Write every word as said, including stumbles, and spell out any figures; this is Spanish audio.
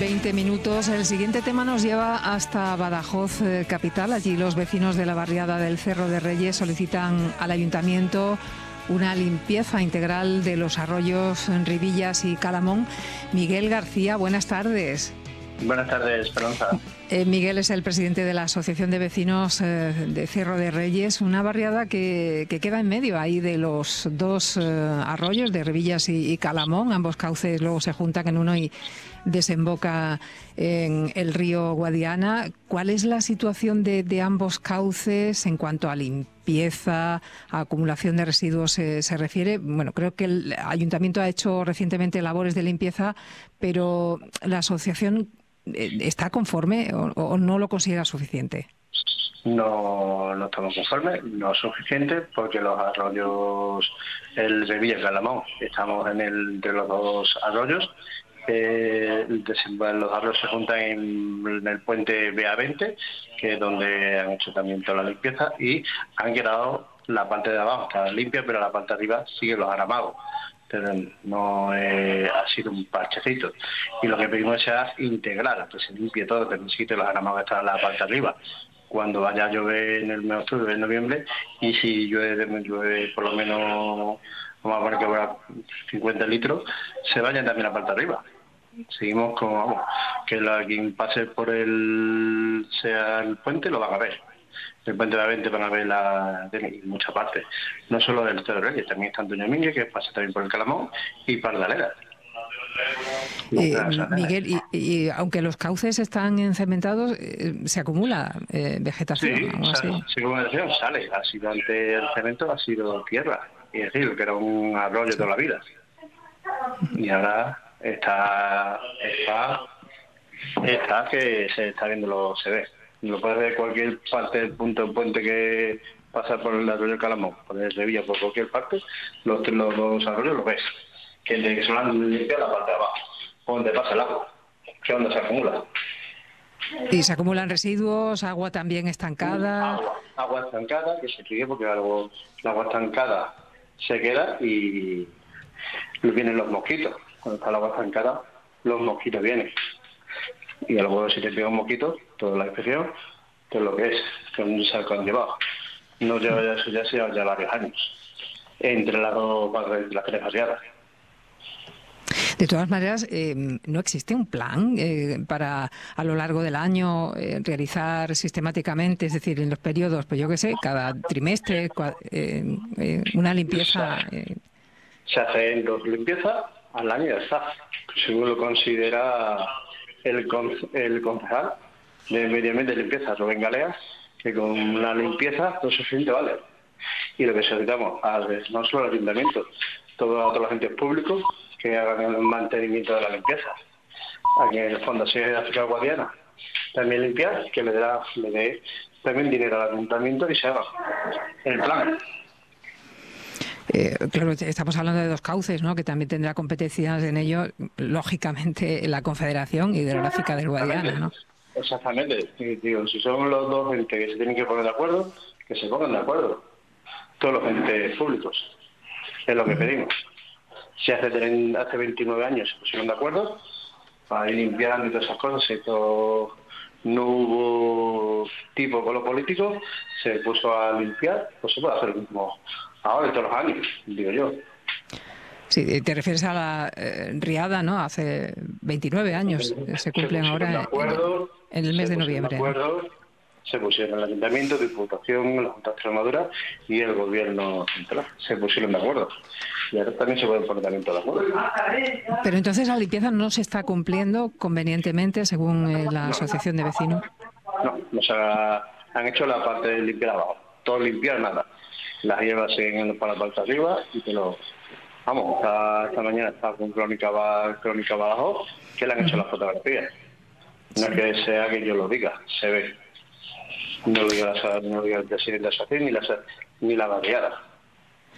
veinte minutos. El siguiente tema nos lleva hasta Badajoz, eh, capital. Allí los vecinos de la barriada del Cerro de Reyes solicitan al ayuntamiento una limpieza integral de los arroyos Ribillas y Calamón. Miguel García, buenas tardes. Buenas tardes, Esperanza. Eh, Miguel es el presidente de la Asociación de Vecinos eh, de Cerro de Reyes, una barriada que, que queda en medio ahí de los dos eh, arroyos, de Ribillas y, y Calamón. Ambos cauces luego se juntan en uno y desemboca en el río Guadiana. ¿Cuál es la situación de, de ambos cauces en cuanto a limpieza, a acumulación de residuos eh, se refiere? Bueno, creo que el ayuntamiento ha hecho recientemente labores de limpieza, pero la asociación ¿está conforme o, o no lo considera suficiente? No, no estamos conformes, no es suficiente, porque los arroyos, el Revilla y Calamón, estamos en el, entre los dos arroyos. Eh, los arroyos se juntan en, en el puente B A veinte, que es donde han hecho también toda la limpieza, y han quedado la parte de abajo está limpia, pero la parte de arriba sigue los aramagos. Pero no eh, ha sido un parchecito, y lo que pedimos es integral, que se limpie todo, que necesite los aramagos están en la parte de arriba. Cuando vaya a llover en el mes de octubre, en noviembre, y si llueve, llueve por lo menos, vamos a poner que fuera cincuenta litros, se vayan también a la parte de arriba. Seguimos con, vamos, que la, quien pase por el, sea el puente, lo van a ver. El puente de la veinte van a ver la, de muchas partes, no solo del Cerro de Reyes, también está Antonio Mínguez, que pasa también por el Calamón, y Pardalera. Eh, Miguel, y, y aunque los cauces están encementados, eh, ¿se acumula eh, vegetación? Sí, ¿O así? sí, vegetación sale. Ha sido antes el cemento, ha sido tierra, y es decir, que era un arroyo toda la vida. Y ahora está, está, está que se está viendo, lo se ve. Lo puedes ver cualquier parte del punto del puente que pasa por el arroyo Calamón, por el Revilla, por cualquier parte, los, los dos arroyos los ves. Que de que se van limpia la parte de abajo, donde pasa el agua, que es donde se acumula. Y se acumulan residuos, agua también estancada. Agua, agua estancada, que se sigue porque algo, el agua estancada se queda y vienen los mosquitos. Cuando está el agua estancada, los mosquitos vienen. Y luego si te pega un mosquito, toda la infección, que es lo que es, que es un saco han llevado. No lleva ya eso, ya se lleva ya varios años, entre las dos las tres barriadas. De todas maneras, eh, ¿no existe un plan eh, para a lo largo del año eh, realizar sistemáticamente, es decir, en los periodos, pues yo qué sé, cada trimestre, cua, eh, eh, una limpieza? Eh... Se hacen dos limpiezas al año y ya está, según lo considera el, el concejal de Medio Ambiente y Limpieza, Rubén Galea, que con una limpieza no es suficiente, vale. Y lo que solicitamos, al, no solo al ayuntamiento, todo, a todos los agentes públicos, que hagan el mantenimiento de la limpieza. Aquí en el Fondo de África Guadiana también limpiar, que le dé, le dé también dinero al ayuntamiento y se haga el plan. Eh, claro, estamos hablando de dos cauces, ¿no?, que también tendrá competencias en ello, lógicamente, la Confederación Hidrográfica del Guadiana, ¿no? Exactamente. Digo, si son los dos entes que se tienen que poner de acuerdo, que se pongan de acuerdo. Todos los entes públicos. Es lo que pedimos. Si hace, hace veintinueve años se pusieron de acuerdo para ir limpiando y todas esas cosas, esto no hubo tipo con los políticos, se puso a limpiar, pues se puede hacer lo mismo ahora, todos los años, digo yo. Sí, te refieres a la eh, riada, ¿no? Hace veintinueve años, se cumplen se ahora acuerdo, en, en el mes de noviembre. De acuerdo, ¿no? Se pusieron el Ayuntamiento, Diputación, la Junta de Extremadura y el Gobierno central. Se pusieron de acuerdo. Y ahora también se pueden poner también de acuerdo. Pero entonces la limpieza no se está cumpliendo convenientemente según eh, la no. Asociación de Vecinos. No, o sea, han hecho la parte de limpiar abajo. Todo limpiar, nada. Las llevas en, para la parte de arriba y te lo... Vamos, esta, esta mañana está con Crónica, Crónica Badajoz, que le han hecho uh-huh. las fotografías. No es que sea que yo lo diga, se ve. No lo diga, no lo diga el presidente de la asociación ni la, ni la barriada.